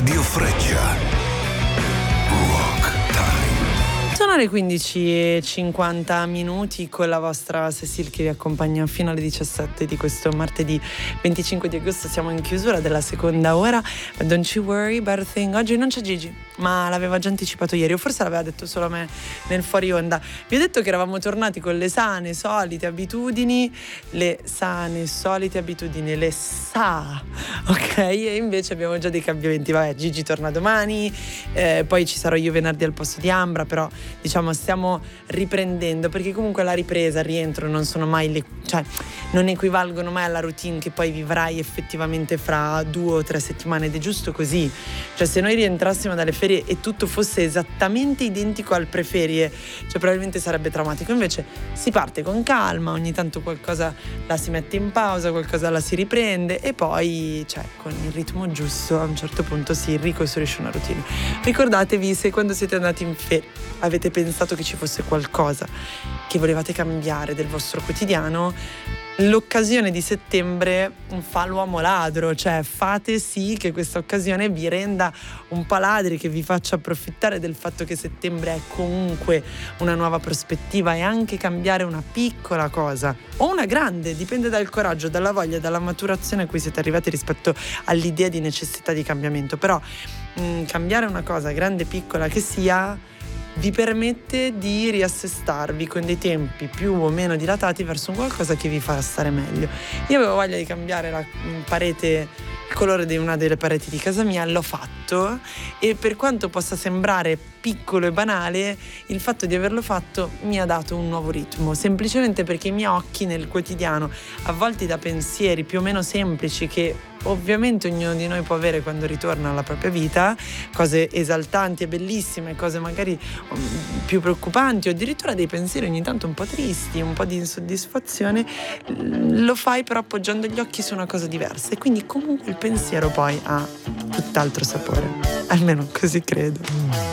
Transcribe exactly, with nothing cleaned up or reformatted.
Radio Freccia. Rock Time. Sono le quindici e cinquanta minuti con la vostra Cecil che vi accompagna fino alle diciassette di questo martedì venticinque di agosto. Siamo in chiusura della seconda ora. Don't you worry about a thing. Oggi non c'è Gigi, ma l'aveva già anticipato ieri, o forse l'aveva detto solo a me nel fuori onda. Vi ho detto che eravamo tornati con le sane solite abitudini, le sane solite abitudini, le sa, ok? E invece abbiamo già dei cambiamenti. Vabbè, Gigi torna domani, eh, poi ci sarò io venerdì al posto di Ambra, però diciamo stiamo riprendendo, perché comunque la ripresa, il rientro non sono mai le, cioè non equivalgono mai alla routine che poi vivrai effettivamente fra due o tre settimane, ed è giusto così. Cioè se noi rientrassimo dalle ferie e tutto fosse esattamente identico al preferie, cioè probabilmente sarebbe traumatico. Invece si parte con calma, ogni tanto qualcosa la si mette in pausa, qualcosa la si riprende, e poi cioè con il ritmo giusto a un certo punto si ricostruisce una routine. Ricordatevi, se quando siete andati in ferie avete pensato che ci fosse qualcosa che volevate cambiare del vostro quotidiano, l'occasione di settembre fa l'uomo ladro, cioè fate sì che questa occasione vi renda un po' ladri, che vi faccia approfittare del fatto che settembre è comunque una nuova prospettiva, e anche cambiare una piccola cosa o una grande, dipende dal coraggio, dalla voglia, dalla maturazione a cui siete arrivati rispetto all'idea di necessità di cambiamento. Però mh, cambiare una cosa, grande piccola che sia, vi permette di riassestarvi con dei tempi più o meno dilatati verso un qualcosa che vi farà stare meglio. Io avevo voglia di cambiare la parete, il colore di una delle pareti di casa mia, l'ho fatto, e per quanto possa sembrare piccolo e banale, il fatto di averlo fatto mi ha dato un nuovo ritmo, semplicemente perché i miei occhi nel quotidiano, avvolti da pensieri più o meno semplici che ovviamente ognuno di noi può avere quando ritorna alla propria vita, cose esaltanti e bellissime, cose magari più preoccupanti, o addirittura dei pensieri ogni tanto un po' tristi, un po' di insoddisfazione, lo fai però appoggiando gli occhi su una cosa diversa, e quindi comunque il pensiero poi ha tutt'altro sapore, almeno così credo.